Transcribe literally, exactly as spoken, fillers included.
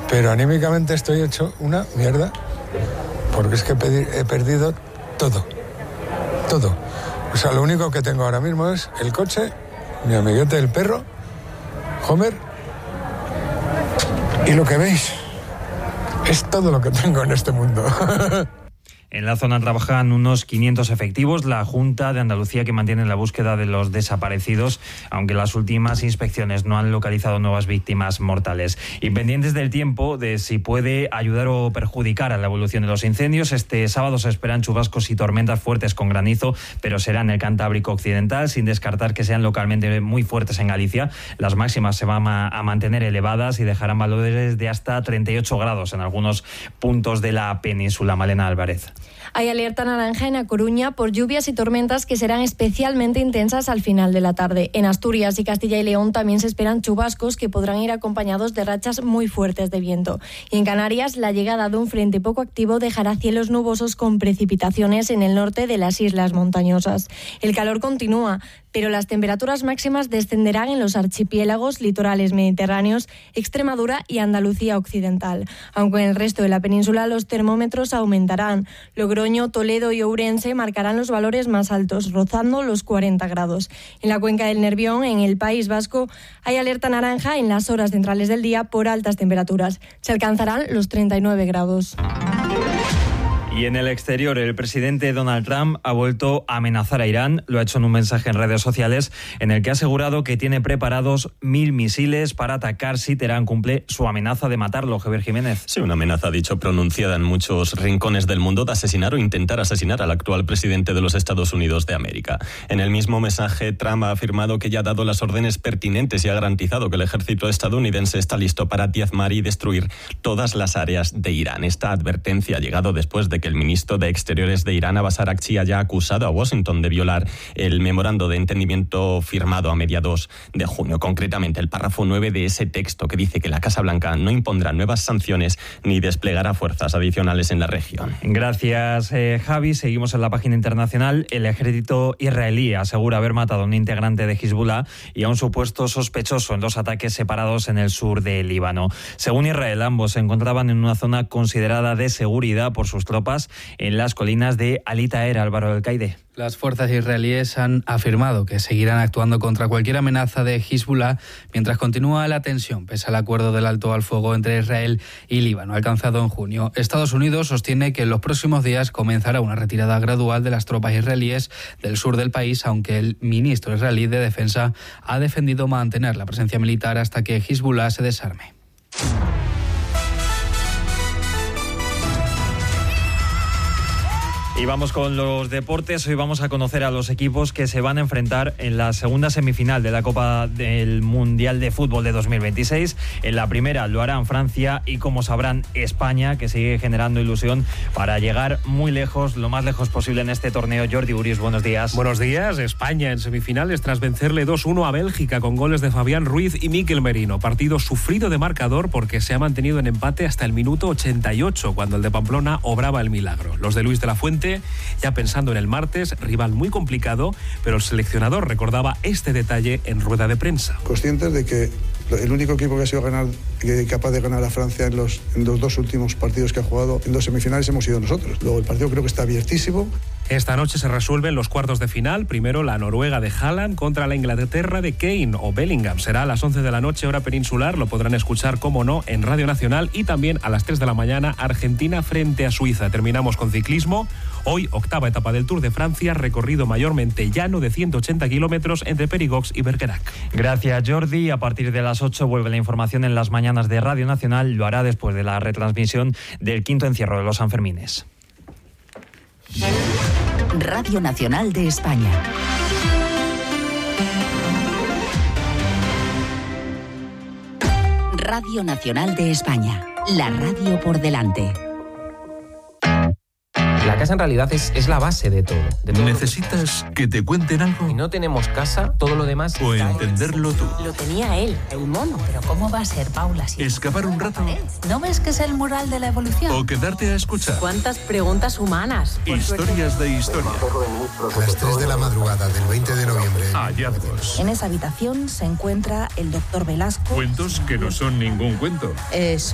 pero anímicamente estoy hecho una mierda, porque es que he perdido todo, todo. O sea, lo único que tengo ahora mismo es el coche, mi amiguete el perro, Homer, y lo que veis es todo lo que tengo en este mundo. En la zona trabajan unos quinientos efectivos, la Junta de Andalucía, que mantiene la búsqueda de los desaparecidos, aunque las últimas inspecciones no han localizado nuevas víctimas mortales. Y pendientes del tiempo, de si puede ayudar o perjudicar a la evolución de los incendios, este sábado se esperan chubascos y tormentas fuertes con granizo, pero será en el Cantábrico Occidental, sin descartar que sean localmente muy fuertes en Galicia. Las máximas se van a, a mantener elevadas y dejarán valores de hasta treinta y ocho grados en algunos puntos de la península. Malena Álvarez. Hay alerta naranja en A Coruña por lluvias y tormentas que serán especialmente intensas al final de la tarde. En Asturias y Castilla y León también se esperan chubascos que podrán ir acompañados de rachas muy fuertes de viento. Y en Canarias, la llegada de un frente poco activo dejará cielos nubosos con precipitaciones en el norte de las islas montañosas. El calor continúa, pero las temperaturas máximas descenderán en los archipiélagos litorales mediterráneos, Extremadura y Andalucía occidental. Aunque en el resto de la península los termómetros aumentarán. Logroño, Toledo y Ourense marcarán los valores más altos, rozando los cuarenta grados. En la cuenca del Nervión, en el País Vasco, hay alerta naranja en las horas centrales del día por altas temperaturas. Se alcanzarán los treinta y nueve grados. Y en el exterior, el presidente Donald Trump ha vuelto a amenazar a Irán. Lo ha hecho en un mensaje en redes sociales en el que ha asegurado que tiene preparados mil misiles para atacar si Teherán cumple su amenaza de matarlo. Javier Jiménez. Sí, una amenaza, ha dicho, pronunciada en muchos rincones del mundo de asesinar o intentar asesinar al actual presidente de los Estados Unidos de América. En el mismo mensaje, Trump ha afirmado que ya ha dado las órdenes pertinentes y ha garantizado que el ejército estadounidense está listo para diezmar y destruir todas las áreas de Irán. Esta advertencia ha llegado después de que el ministro de Exteriores de Irán, Abbas Araghchi, haya acusado a Washington de violar el memorando de entendimiento firmado a mediados de junio. Concretamente, el párrafo nueve de ese texto que dice que la Casa Blanca no impondrá nuevas sanciones ni desplegará fuerzas adicionales en la región. Gracias, eh, Javi. Seguimos en la página internacional. El ejército israelí asegura haber matado a un integrante de Hezbollah y a un supuesto sospechoso en dos ataques separados en el sur de Líbano. Según Israel, ambos se encontraban en una zona considerada de seguridad por sus tropas en las colinas de Ali Taher. Álvaro Alcaide. Las fuerzas israelíes han afirmado que seguirán actuando contra cualquier amenaza de Hezbollah mientras continúa la tensión, pese al acuerdo del alto al fuego entre Israel y Líbano alcanzado en junio. Estados Unidos sostiene que en los próximos días comenzará una retirada gradual de las tropas israelíes del sur del país, aunque el ministro israelí de Defensa ha defendido mantener la presencia militar hasta que Hezbollah se desarme. Y vamos con los deportes. Hoy vamos a conocer a los equipos que se van a enfrentar en la segunda semifinal de la Copa del Mundial de Fútbol de dos mil veintiséis. En la primera lo harán Francia y, como sabrán, España, que sigue generando ilusión para llegar muy lejos, lo más lejos posible en este torneo. Jordi Urius, buenos días. Buenos días. España en semifinales tras vencerle dos uno a Bélgica con goles de Fabián Ruiz y Mikel Merino. Partido sufrido de marcador porque se ha mantenido en empate hasta el minuto ochenta y ocho, cuando el de Pamplona obraba el milagro. Los de Luis de la Fuente, ya pensando en el martes, rival muy complicado, pero el seleccionador recordaba este detalle en rueda de prensa. Conscientes de que el único equipo que ha sido ganar, capaz de ganar a Francia en los, en los dos últimos partidos que ha jugado en dos semifinales hemos sido nosotros. Luego el partido creo que está abiertísimo. Esta noche se resuelven los cuartos de final. Primero la Noruega de Haaland contra la Inglaterra de Kane o Bellingham. Será a las once de la noche, hora peninsular. Lo podrán escuchar, como no, en Radio Nacional. Y también a las tres de la mañana, Argentina frente a Suiza. Terminamos con ciclismo. Hoy, octava etapa del Tour de Francia, recorrido mayormente llano de ciento ochenta kilómetros entre Périgord y Bergerac. Gracias, Jordi. A partir de las ocho vuelve la información en las mañanas de Radio Nacional. Lo hará después de la retransmisión del quinto encierro de los Sanfermines. Radio Nacional de España. Radio Nacional de España. La radio por delante. La casa en realidad es, es la base de todo. De todo. ¿Necesitas que te cuenten algo? Si no tenemos casa, todo lo demás... O entenderlo tú. Lo tenía él, el mono. Pero ¿cómo va a ser, Paula? Si ¿Escapar un rato? ¿No ves que es el mural de la evolución? ¿O quedarte a escuchar? ¿Cuántas preguntas humanas? Historias de historia. A las tres de la madrugada del veinte de noviembre. Hallazgos. En esa habitación se encuentra el doctor Velasco. Cuentos que no son ningún cuento. Eso.